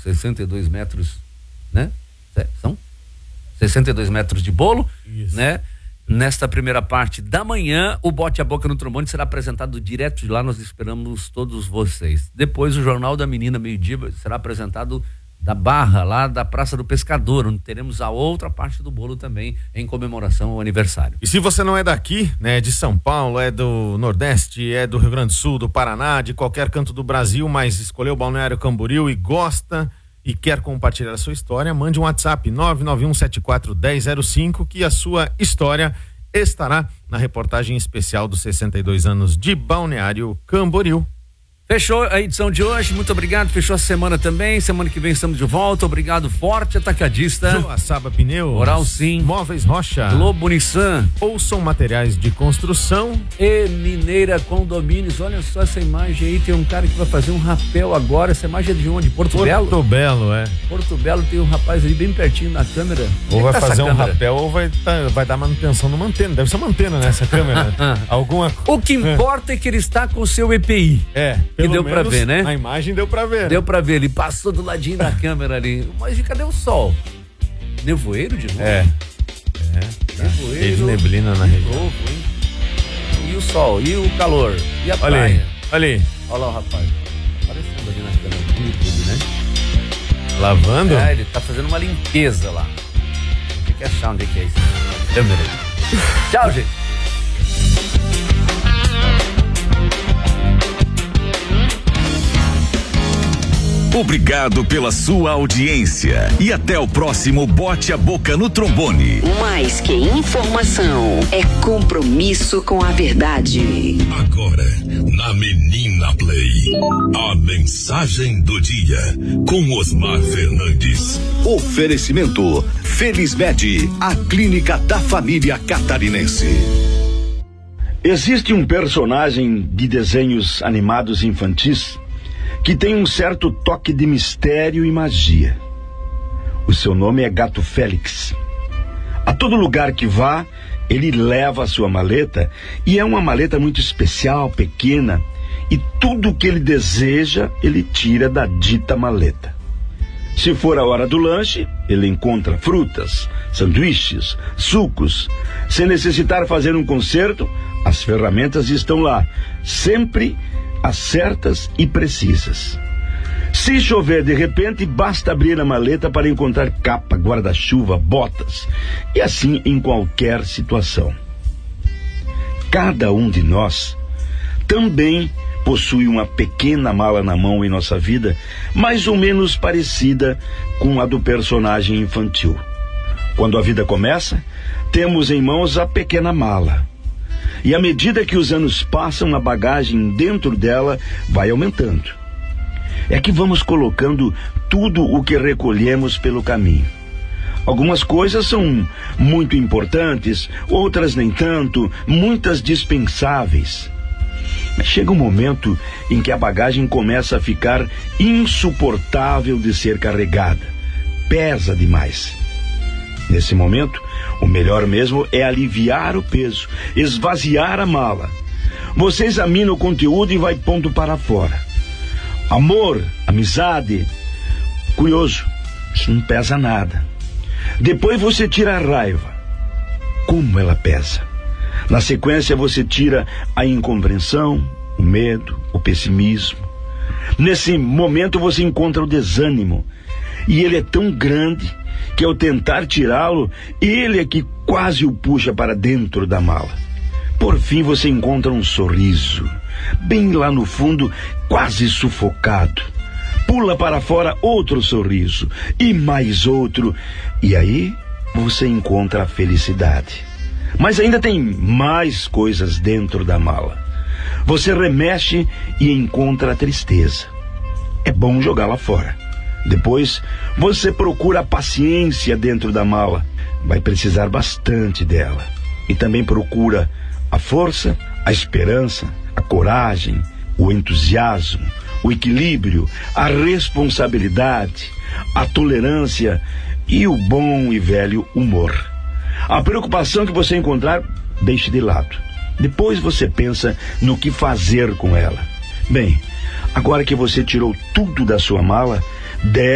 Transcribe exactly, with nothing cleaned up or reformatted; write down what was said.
sessenta e dois metros, né? São sessenta e dois metros de bolo, isso, né? Nesta primeira parte da manhã, o Bote a Boca no Trombone será apresentado direto de lá, nós esperamos todos vocês. Depois o Jornal da Menina, meio-dia, será apresentado da Barra, lá da Praça do Pescador, onde teremos a outra parte do bolo também, em comemoração ao aniversário. E se você não é daqui, né, de São Paulo, é do Nordeste, é do Rio Grande do Sul, do Paraná, de qualquer canto do Brasil, mas escolheu o Balneário Camboriú e gosta e quer compartilhar a sua história, mande um WhatsApp nove nove um sete quatro um zero zero cinco que a sua história estará na reportagem especial dos sessenta e dois anos de Balneário Camboriú. Fechou a edição de hoje, muito obrigado, fechou a semana também, semana que vem estamos de volta, obrigado Forte Atacadista, Joaçaba Pneus, Oral Sim, Móveis Rocha, Globo Nissan, Ouçam Materiais de Construção e Mineira Condomínios. Olha só essa imagem aí, tem um cara que vai fazer um rapel agora, essa imagem é de onde? Porto, Porto Belo? Porto Belo, é. Porto Belo, tem um rapaz ali bem pertinho na câmera. Ou vai tá fazer um câmera? rapel ou vai, tá, vai dar manutenção numa antena, deve ser uma antena nessa câmera. Alguma O que importa é que ele está com o seu E P I. É, que deu pra ver, né? A imagem deu pra ver. Deu pra ver, ele passou do ladinho da câmera ali. Mas cadê o sol? Nevoeiro de novo? É. É. Nevoeiro. Cheio de neblina na região. Novo, hein? E o sol, e o calor, e a Olha praia. aí, olha aí. Olha lá o rapaz. Aparecendo ali na câmera do YouTube, né? Lavando? É, ele tá fazendo uma limpeza lá. Tem que achar onde é que é isso. Câmera aí. Tchau, gente. Obrigado pela sua audiência e até o próximo Bote a Boca no Trombone. Mais que informação, é compromisso com a verdade. Agora, na Menina Play, a mensagem do dia com Osmar Fernandes. Oferecimento Felismed, a clínica da família catarinense. Existe um personagem de desenhos animados infantis que tem um certo toque de mistério e magia. O seu nome é Gato Félix. A todo lugar que vá, ele leva a sua maleta, e é uma maleta muito especial, pequena, e tudo o que ele deseja, ele tira da dita maleta. Se for a hora do lanche, ele encontra frutas, sanduíches, sucos. Se necessitar fazer um concerto, as ferramentas estão lá, sempre as certas e precisas. Se chover de repente, basta abrir a maleta para encontrar capa, guarda-chuva, botas, e assim em qualquer situação. Cada um de nós também possui uma pequena mala na mão em nossa vida, mais ou menos parecida com a do personagem infantil. Quando a vida começa, temos em mãos a pequena mala. E à medida que os anos passam, a bagagem dentro dela vai aumentando. É que vamos colocando tudo o que recolhemos pelo caminho. Algumas coisas são muito importantes, outras nem tanto, muitas dispensáveis. Mas chega um momento em que a bagagem começa a ficar insuportável de ser carregada. Pesa demais. Nesse momento, o melhor mesmo é aliviar o peso, esvaziar a mala. Você examina o conteúdo e vai pondo para fora. Amor, amizade, curioso, isso não pesa nada. Depois você tira a raiva. Como ela pesa. Na sequência você tira a incompreensão, o medo, o pessimismo. Nesse momento você encontra o desânimo. E ele é tão grande que ao tentar tirá-lo, ele é que quase o puxa para dentro da mala. Por fim você encontra um sorriso, bem lá no fundo, quase sufocado. Pula para fora outro sorriso, e mais outro, e aí você encontra a felicidade. Mas ainda tem mais coisas dentro da mala. Você remexe e encontra a tristeza. É bom jogá-la fora. Depois, você procura a paciência dentro da mala. Vai precisar bastante dela. E também procura a força, a esperança, a coragem, o entusiasmo, o equilíbrio, a responsabilidade, a tolerância e o bom e velho humor. A preocupação que você encontrar, deixe de lado. Depois você pensa no que fazer com ela. Bem, agora que você tirou tudo da sua mala, deve